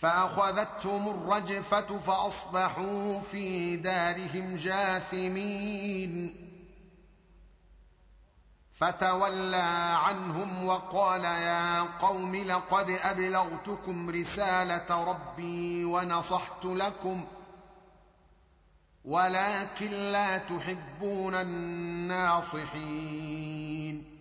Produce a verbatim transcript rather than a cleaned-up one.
فأخذتهم الرجفة فأصبحوا في دارهم جاثمين. فتولى عنهم وقال يا قوم لقد أبلغتكم رسالة ربي ونصحت لكم ولكن لا تحبون الناصحين.